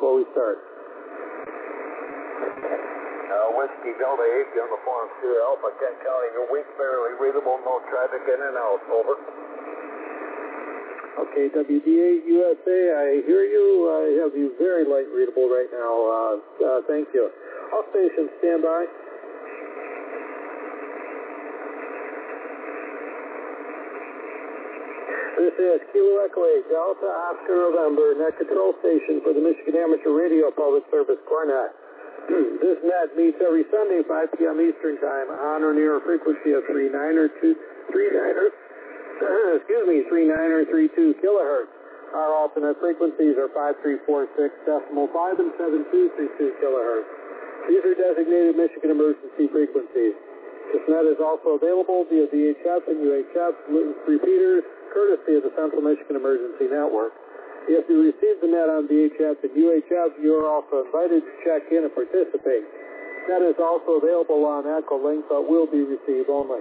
before we start. Whiskey Delta 8, uniform Sierra Alpha, Kent County, your weak, barely readable, no traffic in and out, over. Okay, WD8 USA, I hear you. I have you very light readable right now. Thank you. All stations, stand by. This is Kilo Echo 8, Delta Oscar November, net control station for the Michigan Amateur Radio Public Service, Cornet. This net meets every Sunday, 5 p.m. Eastern Time, on or near a frequency of 3932 kilohertz. Our alternate frequencies are 5346.5 and 7232 kilohertz. These are designated Michigan emergency frequencies. This net is also available via VHF and UHF repeaters, courtesy of the Central Michigan Emergency Network. If you receive the net on VHF and UHF, you are also invited to check in and participate. Net is also available on Echo Link, but will be received only.